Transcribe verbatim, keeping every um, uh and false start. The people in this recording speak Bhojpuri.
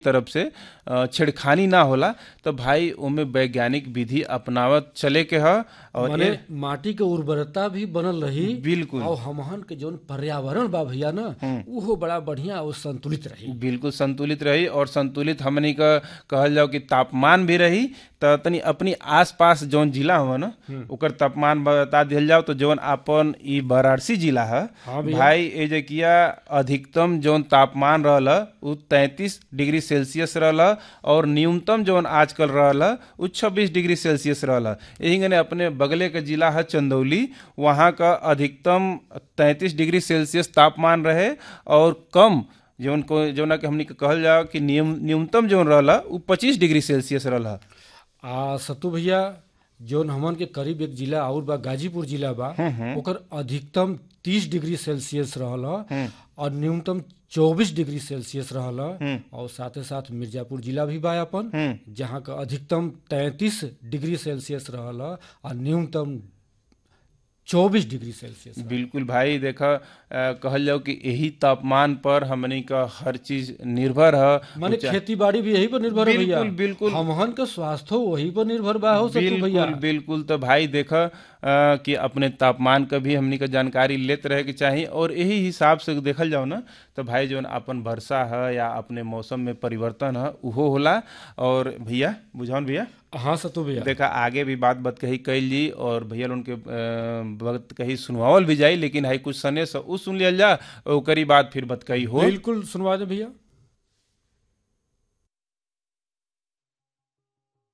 तरफ से अ, छेड़खानी ना होला तो भाई ओमे वैज्ञानिक विधि अपनावत चले के ह और माने ए माटी के उर्वरता भी बनल रही बिल्कुल और हमहन के जौन पर्यावरण बा भैया ना उहो बड़ा बढ़िया और संतुलित रही। बिल्कुल संतुलित रही और संतुलित हमनी का कहल जाओ कि तापमान भी रही त तनी अपनी आसपास जौन जिला हुआ ना ओकर तापमान बता दिहल जाओ तो जौन अपन ई वाराणसी जिला है हाँ भैया। भाई ए जे किया अधिकतम जौन तापमान रहला उ तैंतीस डिग्री सेल्सियस रहला और न्यूनतम जौन आजकल रहला उ छब्बीस डिग्री सेल्सियस रहला। यही गने अपने बगले के जिला है चंदौली, वहाँ का अधिकतम तैंतीस डिग्री सेल्सियस तापमान रहे और कम जौन को जौना के हमनी के कहल जाओ कि न्यून न्यूनतम जौन रहला उ पच्चीस डिग्री सेल्सियस रहला। आ सतु भैया जौन हमन के करीब एक जिला और बा गाजीपुर जिला बा ओकर अधिकतम तीस डिग्री सेल्सियस रहल और न्यूनतम चौबीस डिग्री सेल्सियस रहल और साथे साथ मिर्जापुर जिला भी बा अपन जहाँ का अधिकतम तैंतीस डिग्री सेल्सियस रहल और न्यूनतम चौबीस डिग्री सेल्सियस रहल। बिल्कुल भाई देखा अ, कहल जाओ कि यही तापमान पर हमनी का हर चीज निर्भर है। माने खेती बाड़ी भी यही पर निर्भर है भैया। बिल्कुल बिल्कुल हमहन का स्वास्थ्य वही पर निर्भर बा हो सतु भैया। बिल्कुल बिल्कुल तो भाई देखा अ, कि अपने तापमान का भी हमनी का जानकारी लेते रहे के चाहिए और यही हिसाब से देखल जाओ ना तो भाई जो अपन वर्षा है या अपने मौसम में परिवर्तन है उहो होला। और भैया बुझाउन भैया हाँ सतु भैया। देखा आगे भी बात बात कही कैल जी और भैया उनके वक्त कही सुनवावल भी जाई लेकिन हाई कुछ सने से उ सुन लिया जा ओकरी बात फिर बत कही हो। बिल्कुल सुनवा दे भैया।